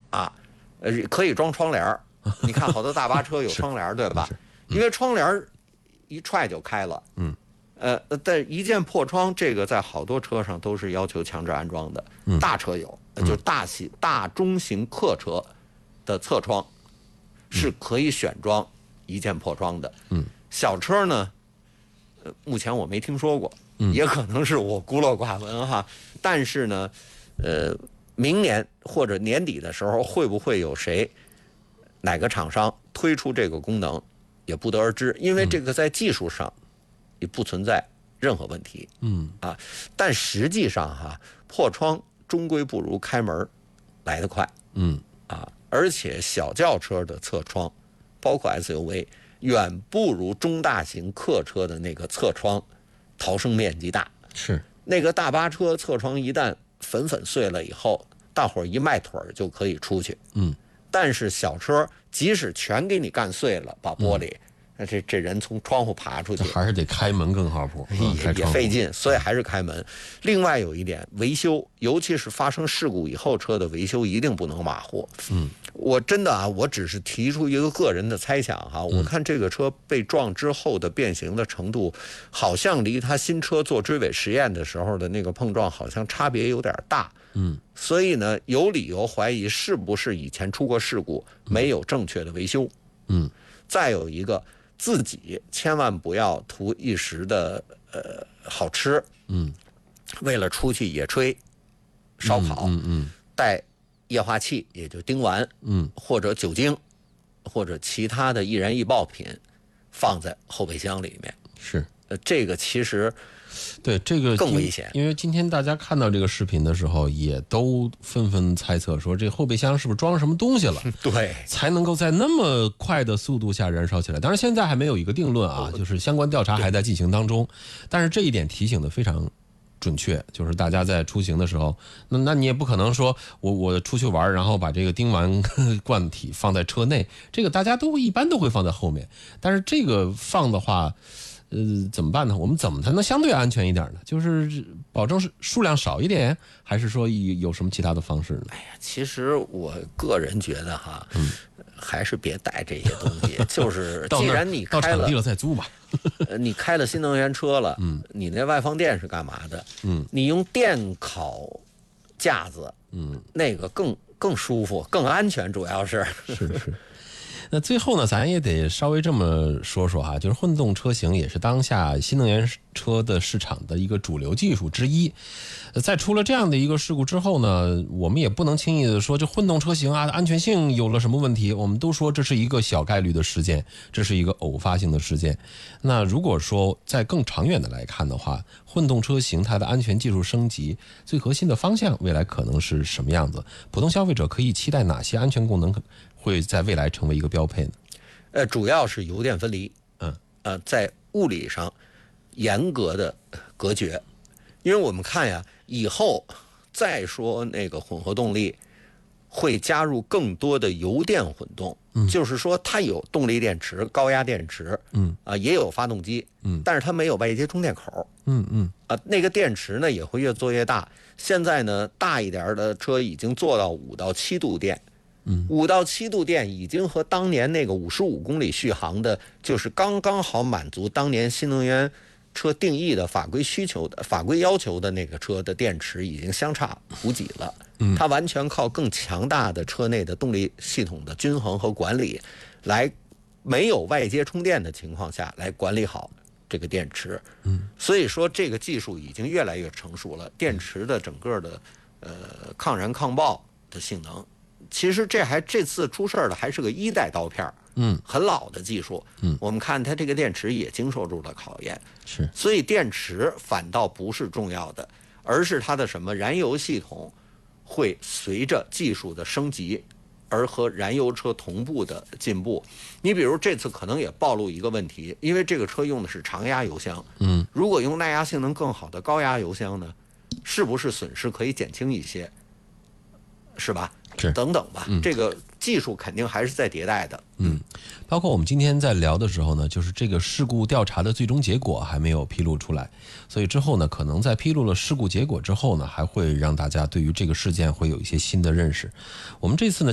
可以装窗帘你看好多大巴车有窗帘对吧？因为窗帘一踹就开了。但一键破窗这个在好多车上都是要求强制安装的。大车有，就是大中型客车的侧窗是可以选装一键破窗的。小车呢，目前我没听说过，也可能是我孤陋寡闻哈。但是呢，明年或者年底的时候，会不会有哪个厂商推出这个功能，也不得而知。因为这个在技术上也不存在任何问题。但实际上破窗终归不如开门来得快。而且小轿车的侧窗，包括 SUV， 远不如中大型客车的那个侧窗逃生面积大。 是那个大巴车侧窗一旦粉碎了以后，大伙儿一迈腿就可以出去。但是小车即使全给你干碎了，把玻璃，这人从窗户爬出去， 还是得开门更靠谱， 也费劲，所以还是开门。另外有一点，维修，尤其是发生事故以后，车的维修一定不能马虎。我真的我只是提出一个个人的猜想我看这个车被撞之后的变形的程度，好像离他新车做追尾实验的时候的那个碰撞好像差别有点大。所以呢，有理由怀疑是不是以前出过事故，没有正确的维修。再有一个，自己千万不要图一时的好吃。为了出去野炊、烧烤，带液化气，也就丁烷，或者酒精，或者其他的易燃易爆品，放在后备箱里面。 是， 这个其实。 对，这个更危险， 因为今天大家看到这个视频的时候，也都纷纷猜测说，这后备箱是不是装了什么东西了？ 对， 才能够在那么快的速度下燃烧起来。当然，现在还没有一个定论就是相关调查还在进行当中。但是这一点提醒的非常准确，就是大家在出行的时候，那你也不可能说我出去玩，然后把这个丁烷罐体放在车内，这个大家一般都会放在后面。但是这个放的话。怎么办呢？我们怎么才能相对安全一点呢？就是保证数量少一点，还是说有什么其他的方式呢？ 其实我个人觉得还是别带这些东西。就是既然你开了， 到场地了再租吧。 你开了新能源车了，你那外放电是干嘛的？你用电烤架子，那个更舒服、更安全，主要是。 是。那最后呢，咱也得稍微这么说就是混动车型也是当下新能源车的市场的一个主流技术之一。在出了这样的一个事故之后呢，我们也不能轻易的说这混动车型安全性有了什么问题。我们都说这是一个小概率的事件，这是一个偶发性的事件。那如果说在更长远的来看的话，混动车型它的安全技术升级最核心的方向未来可能是什么样子？普通消费者可以期待哪些安全功能会在未来成为一个标配呢？ 主要是油电分离，在物理上严格的隔绝。因为我们看以后再说那个混合动力会加入更多的油电混动，就是说它有动力电池、高压电池，也有发动机，但是它没有外接充电口，那个电池呢也会越做越大。现在呢，大一点的车已经做到5到7度电。5到7度电已经和当年那个55公里续航的，就是刚刚好满足当年新能源车定义的法规需求的、法规要求的那个车的电池已经相差无几了。它完全靠更强大的车内的动力系统的均衡和管理，来没有外接充电的情况下来管理好这个电池。所以说这个技术已经越来越成熟了，电池的整个的抗燃抗爆的性能。其实这次出事的还是个1代刀片，很老的技术。我们看它这个电池也经受住了考验。 是， 所以电池反倒不是重要的，而是它的燃油系统会随着技术的升级而和燃油车同步的进步。你比如这次可能也暴露一个问题，因为这个车用的是长压油箱，如果用耐压性能更好的高压油箱呢，是不是损失可以减轻一些？是吧？ 是， 等等吧，这个技术肯定还是在迭代的。 包括我们今天在聊的时候呢，就是这个事故调查的最终结果还没有披露出来，所以之后呢，可能在披露了事故结果之后呢，还会让大家对于这个事件会有一些新的认识。我们这次呢